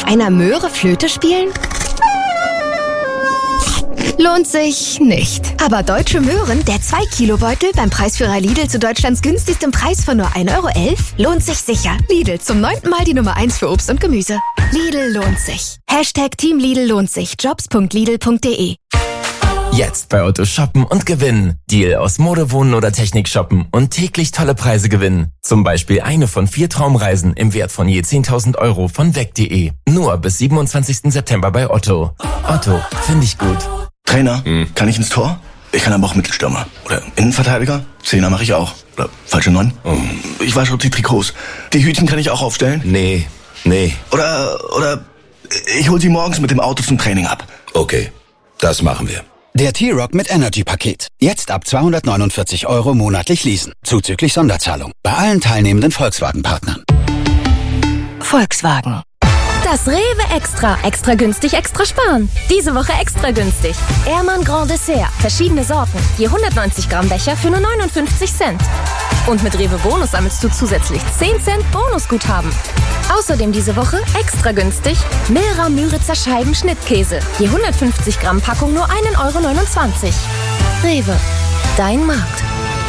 einer Möhre Flöte spielen? Lohnt sich nicht. Aber Deutsche Möhren, der 2-Kilo-Beutel beim Preisführer Lidl zu Deutschlands günstigstem Preis von nur 1,11 € lohnt sich sicher. Lidl, zum 9. Mal die Nummer 1 für Obst und Gemüse. Lidl lohnt sich. #Team Lidl lohnt sich. Jobs.lidl.de. Jetzt bei Otto shoppen und gewinnen. Deal aus Mode, Wohnen oder Technik shoppen und täglich tolle Preise gewinnen. Zum Beispiel eine von 4 Traumreisen im Wert von je 10.000 € von weg.de. Nur bis 27. September bei Otto. Otto, finde ich gut. Trainer, kann ich ins Tor? Ich kann aber auch Mittelstürmer. Oder Innenverteidiger? Zehner mache ich auch. Oder falsche 9? Ich wasche auch die Trikots. Die Hütchen kann ich auch aufstellen? Nee. Oder ich hol sie morgens mit dem Auto zum Training ab. Okay, das machen wir. Der T-Rock mit Energy-Paket. Jetzt ab 249 € monatlich leasen. Zuzüglich Sonderzahlung. Bei allen teilnehmenden Volkswagen-Partnern. Volkswagen. Das Rewe Extra. Extra günstig, extra sparen. Diese Woche extra günstig. Ehrmann Grand Dessert. Verschiedene Sorten. Je 190 Gramm Becher für nur 59 Cent. Und mit Rewe Bonus sammelst du zusätzlich 10 Cent Bonusguthaben. Außerdem diese Woche extra günstig Milra Müritzer Scheiben Schnittkäse. Je 150 Gramm Packung nur 1,29 €. Rewe. Dein Markt.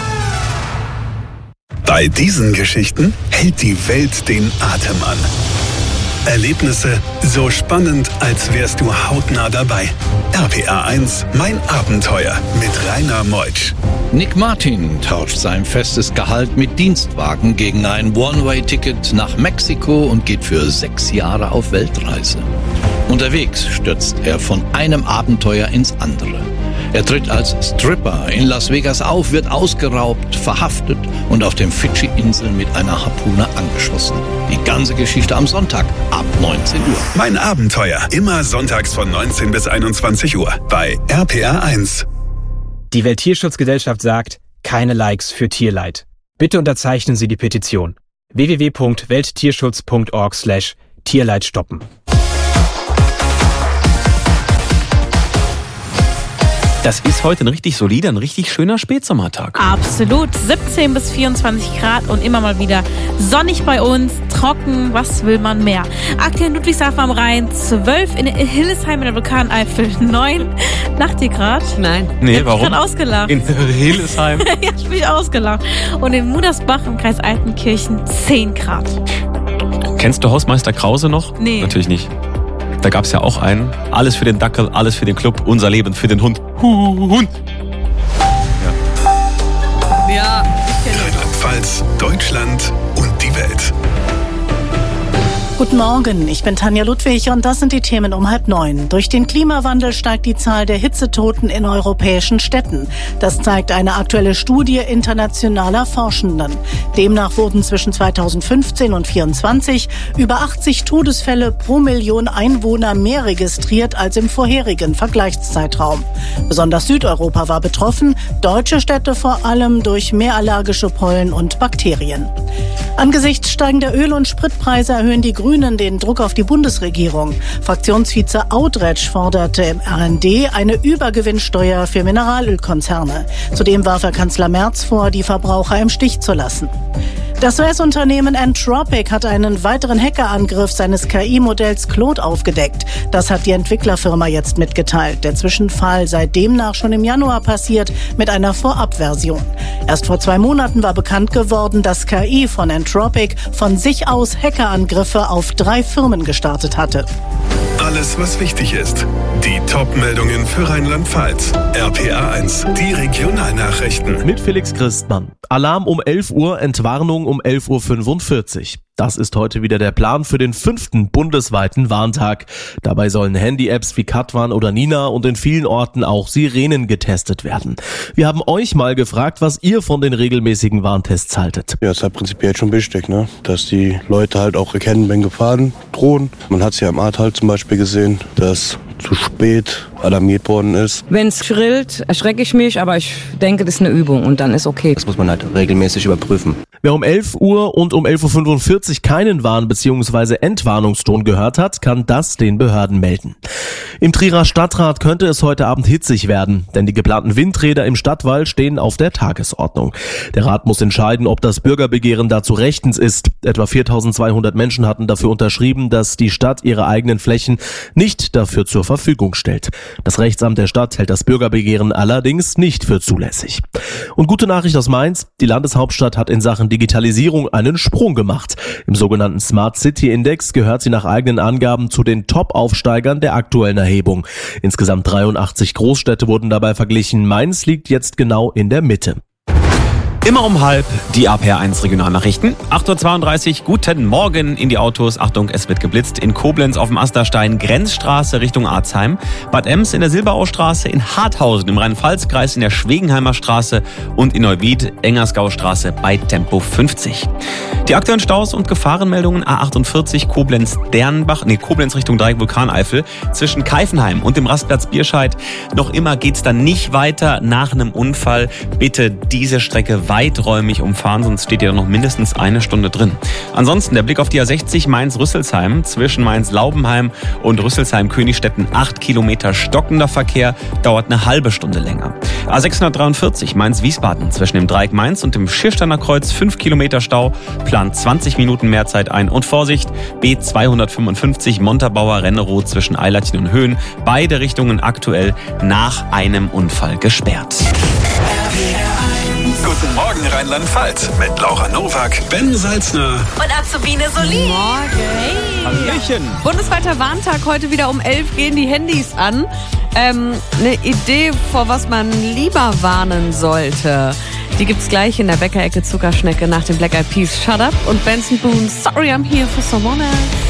Bei diesen Geschichten hält die Welt den Atem an. Erlebnisse so spannend, als wärst du hautnah dabei. RPA 1, mein Abenteuer mit Rainer Meutsch. Nick Martin tauscht sein festes Gehalt mit Dienstwagen gegen ein One-Way-Ticket nach Mexiko und geht für 6 Jahre auf Weltreise. Unterwegs stürzt er von einem Abenteuer ins andere. Er tritt als Stripper in Las Vegas auf, wird ausgeraubt, verhaftet und auf den Fidschi-Inseln mit einer Harpune angeschossen. Die ganze Geschichte am Sonntag ab 19 Uhr. Mein Abenteuer, immer sonntags von 19 bis 21 Uhr bei RPA 1. Die Welttierschutzgesellschaft sagt, keine Likes für Tierleid. Bitte unterzeichnen Sie die Petition. www.welttierschutz.org/Tierleid stoppen. Das ist heute ein richtig solider, ein richtig schöner Spätsommertag. Absolut. 17 bis 24 Grad und immer mal wieder sonnig bei uns, trocken, was will man mehr? Aktuell in Ludwigshafen am Rhein 12, in Hildesheim in der Vulkaneifel 9. Lacht ihr gerade? Nein. Nee, warum? Ich bin ausgelacht. In Hildesheim? Ja, ich bin ausgelacht. Und in Mudersbach im Kreis Altenkirchen 10 Grad. Kennst du Hausmeister Krause noch? Nee. Natürlich nicht. Da gab es ja auch einen. Alles für den Dackel, alles für den Club, unser Leben für den Hund. Hund. Ja, ich kenne Rheinland-Pfalz, Deutschland und die Welt. Guten Morgen, ich bin Tanja Ludwig und das sind die Themen um 8:30. Durch den Klimawandel steigt die Zahl der Hitzetoten in europäischen Städten. Das zeigt eine aktuelle Studie internationaler Forschenden. Demnach wurden zwischen 2015 und 2024 über 80 Todesfälle pro Million Einwohner mehr registriert als im vorherigen Vergleichszeitraum. Besonders Südeuropa war betroffen, deutsche Städte vor allem durch mehr allergische Pollen und Bakterien. Angesichts steigender Öl- und Spritpreise erhöhen die Grünen den Druck auf die Bundesregierung. Fraktionsvize Audretsch forderte im RND eine Übergewinnsteuer für Mineralölkonzerne. Zudem warf er Kanzler Merz vor, die Verbraucher im Stich zu lassen. Das US-Unternehmen Anthropic hat einen weiteren Hackerangriff seines KI-Modells Claude aufgedeckt. Das hat die Entwicklerfirma jetzt mitgeteilt. Der Zwischenfall sei demnach schon im Januar passiert mit einer Vorabversion. Erst vor 2 Monaten war bekannt geworden, dass KI von Anthropic von sich aus Hackerangriffe auf 3 Firmen gestartet hatte. Alles, was wichtig ist. Die Top-Meldungen für Rheinland-Pfalz. RPA 1, die Regionalnachrichten. Mit Felix Christmann. Alarm um 11 Uhr, Entwarnung um 11:45 Uhr. Das ist heute wieder der Plan für den 5. bundesweiten Warntag. Dabei sollen Handy-Apps wie Katwan oder Nina und in vielen Orten auch Sirenen getestet werden. Wir haben euch mal gefragt, was ihr von den regelmäßigen Warntests haltet. Ja, ist halt prinzipiell schon wichtig, ne? Dass die Leute halt auch erkennen, wenn Gefahren drohen. Man hat es ja im Ahrtal zum Beispiel gesehen, dass zu spät alarmiert worden ist. Wenn es schrillt, erschrecke ich mich, aber ich denke, das ist eine Übung und dann ist okay. Das muss man halt regelmäßig überprüfen. Wer um 11 Uhr und um 11.45 Uhr keinen Warn- bzw. Entwarnungston gehört hat, kann das den Behörden melden. Im Trierer Stadtrat könnte es heute Abend hitzig werden, denn die geplanten Windräder im Stadtwall stehen auf der Tagesordnung. Der Rat muss entscheiden, ob das Bürgerbegehren dazu rechtens ist. Etwa 4.200 Menschen hatten dafür unterschrieben, dass die Stadt ihre eigenen Flächen nicht dafür zur Verfügung stellt. Das Rechtsamt der Stadt hält das Bürgerbegehren allerdings nicht für zulässig. Und gute Nachricht aus Mainz, die Landeshauptstadt hat in Sachen Digitalisierung einen Sprung gemacht. Im sogenannten Smart City Index gehört sie nach eigenen Angaben zu den Top-Aufsteigern der aktuellen Erhebung. Insgesamt 83 Großstädte wurden dabei verglichen. Mainz liegt jetzt genau in der Mitte. Immer um 12:30 die RPR1 Regionalnachrichten. 8.32 Uhr, guten Morgen in die Autos. Achtung, es wird geblitzt. In Koblenz auf dem Asterstein, Grenzstraße Richtung Arzheim. Bad Ems in der Silberaustraße, in Harthausen im Rhein-Pfalz-Kreis in der Schwegenheimer Straße und in Neuwied, Engersgaustraße bei Tempo 50. Die aktuellen Staus und Gefahrenmeldungen A48 Koblenz Richtung Dreieck Vulkaneifel zwischen Keifenheim und dem Rastplatz Bierscheid. Noch immer geht's dann nicht weiter nach einem Unfall. Bitte diese Strecke weiträumig umfahren, sonst steht ihr noch mindestens eine Stunde drin. Ansonsten der Blick auf die A60 Mainz-Rüsselsheim zwischen Mainz-Laubenheim und Rüsselsheim-Königstetten 8 Kilometer stockender Verkehr, dauert eine halbe Stunde länger. A643 Mainz-Wiesbaden zwischen dem Dreieck Mainz und dem Schiersteiner Kreuz 5 Kilometer Stau, plant 20 Minuten Mehrzeit ein und Vorsicht, B255 Montabaur-Rennerow zwischen Eilertchen und Höhen, beide Richtungen aktuell nach einem Unfall gesperrt. Guten Morgen Rheinland-Pfalz mit Laura Nowak, Ben Salzner und Azubine Solin. Morgen. Hallöchen. Bundesweiter Warntag, heute wieder um 11 gehen die Handys an. Eine Idee, vor was man lieber warnen sollte. Die gibt's gleich in der Bäckerecke Zuckerschnecke nach dem Black Eyed Peas Shut Up und Benson Boone Sorry I'm Here for Someone Else.